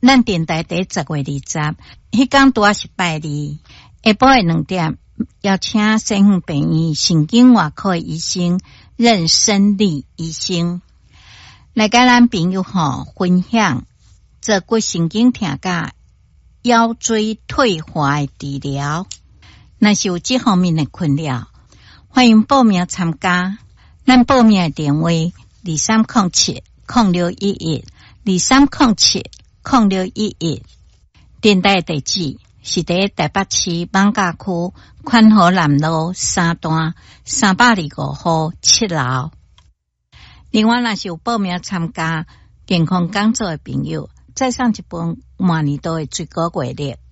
咱电台第10月20，迄天拄啊是拜二，下晡的2點，邀請身份病院神經外科的醫生任生利醫生來甲咱朋友分享坐骨神經痛甲腰椎退化的治療。若是有這方面的困擾，歡迎報名參加。咱報名的電話2307-0611，2307-0611。電台地址是在台北市艋舺區寬和南路3段325號7樓。另外，若是有報名參加健康講座的朋友，再送一本萬年度的水果月曆。